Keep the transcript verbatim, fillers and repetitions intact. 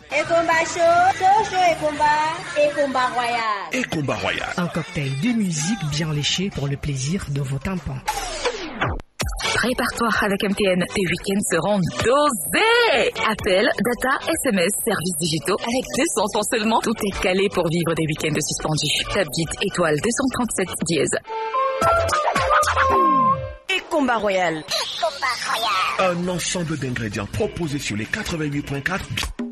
Et combat chaud, chaud chaud et combat, et combat royal. Et combat royal. Un cocktail de musique bien léché pour le plaisir de vos tympans. Prépare-toi avec M T N, tes week-ends seront dosés. Appel, data, S M S, services digitaux avec deux cents francs seulement. Tout est calé pour vivre des week-ends suspendus. Tabit étoile deux cent trente-sept dièse. Et combat royal. Un ensemble d'ingrédients proposés sur les quatre-vingt-huit point quatre.